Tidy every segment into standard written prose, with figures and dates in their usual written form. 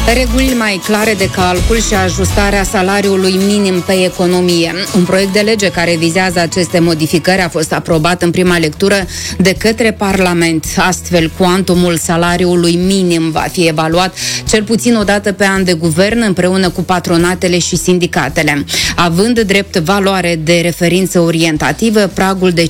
Reguli mai clare de calcul și ajustarea salariului minim pe economie. Un proiect de lege care vizează aceste modificări a fost aprobat în prima lectură de către Parlament. Astfel, cuantumul salariului minim va fi evaluat cel puțin o dată pe an de guvern împreună cu patronatele și sindicatele, având drept valoare de referință orientativă pragul de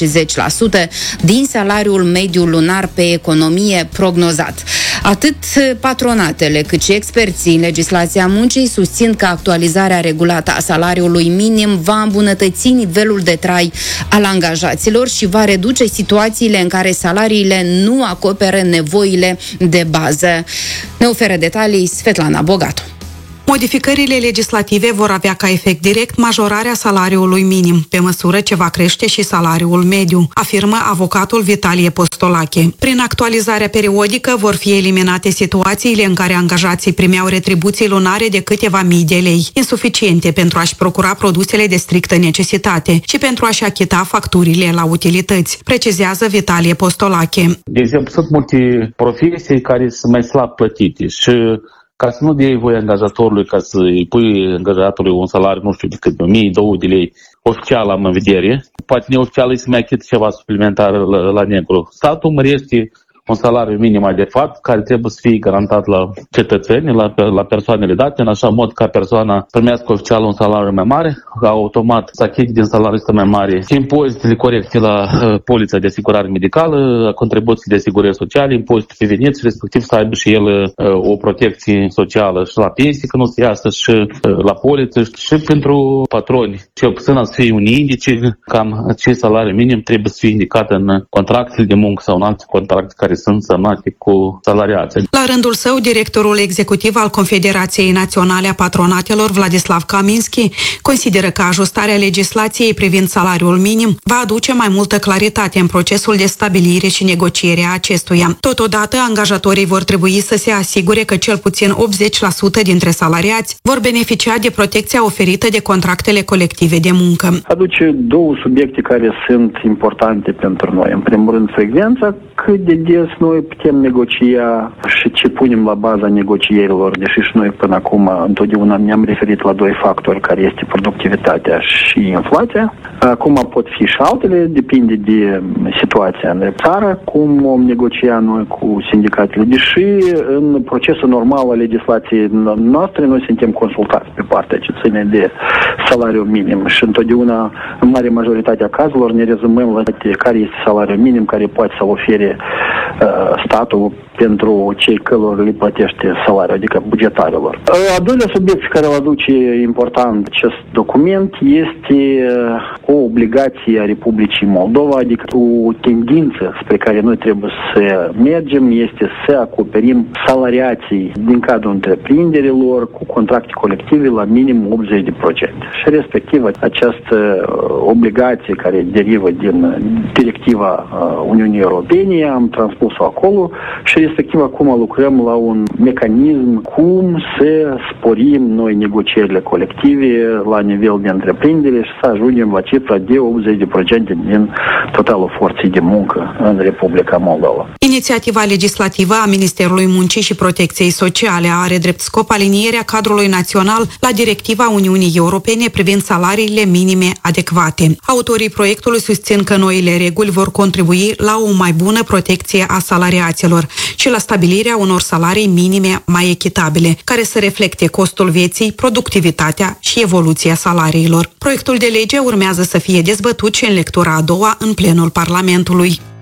50% din salariul mediu lunar pe economie prognozat. Atât patronatele cât și experții în legislația muncii susțin că actualizarea regulată a salariului minim va îmbunătăți nivelul de trai al angajaților și va reduce situațiile în care salariile nu acoperă nevoile de bază. Ne oferă detalii Svetlana Bogatu. Modificările legislative vor avea ca efect direct majorarea salariului minim, pe măsură ce va crește și salariul mediu, afirmă avocatul Vitalie Postolache. Prin actualizarea periodică vor fi eliminate situațiile în care angajații primeau retribuții lunare de câteva mii de lei, insuficiente pentru a-și procura produsele de strictă necesitate și pentru a-și achita facturile la utilități, precizează Vitalie Postolache. De exemplu, sunt multe profesii care sunt mai slab plătite și ca să nu dai voie angajatorului ca să îi pui angajatorului un salariu, nu știu, decât 1.000-2.000 de lei, oficial am în vedere, poate neoficial îi să mai achită ceva suplimentar la negru. Statul mărește un salariu minim adecvat care trebuie să fie garantat la cetățeni, la persoanele date, în așa mod ca persoana primească oficial un salariu mai mare, automat să achite din salariul ăsta mai mare și impozitele corecte la polița de asigurare medicală, contribuții de asigurări sociale, impozite pe venit și respectiv să aibă și el o protecție socială și la pensie, că nu se iasă, și la poliță și pentru patroni. Cel puțin să fie un indice cam ce salariu minim trebuie să fie indicat în contractele de muncă sau în alte contracte care sunt semnate cu salariații. La rândul său, directorul executiv al Confederației Naționale a Patronatelor, Vladislav Kaminski, consideră că ajustarea legislației privind salariul minim va aduce mai multă claritate în procesul de stabilire și negociere a acestuia. Totodată, angajatorii vor trebui să se asigure că cel puțin 80% dintre salariați vor beneficia de protecția oferită de contractele colective de muncă. Aduce două subiecte care sunt importante pentru noi. În primul rând, frecvența, cât de des noi putem negocia și ce punem la baza negocierilor, deși și noi până acum întotdeauna ne-am referit la doi factori, care este productivitatea și inflația. Acum pot fi și altele, depinde de situația în țară, cum vom negocia noi cu sindicatele, deși în procesul normal al legislației noastre noi suntem consultați pe partea ce ține de salariul minim și întotdeauna, în mare majoritatea cazurilor, ne rezumăm la care este salariul minim care poate să ofere statul pentru cei cărora le plătește salariul, adică bugetarilor. A doilea subiect care îl aduce important acest document este o obligație a Republicii Moldova, adică o tendință spre care noi trebuie să mergem este să acoperim salariații din cadrul întreprinderilor cu contracte colective la minim 80%. Și respectiv această obligație care derivă din directiva Uniunii Europene, am transpus-o acolo și respectiv acum lucrăm la un mecanism cum să sporim noi negocierile colective la nivel de întreprindere și să ajungem la cifra de 80% din totalul forței de muncă în Republica Moldova. Inițiativa legislativă a Ministerului Muncii și Protecției Sociale are drept scop alinierea cadrului național la directiva Uniunii Europene privind salariile minime adecvate. Autorii proiectului susțin că noile reguli vor contribui la o mai bună protecție a salariaților și la stabilirea unor salarii minime mai echitabile, care să reflecte costul vieții, productivitatea și evoluția salariilor. Proiectul de lege urmează să fie dezbătut și în lectura a doua în plenul Parlamentului.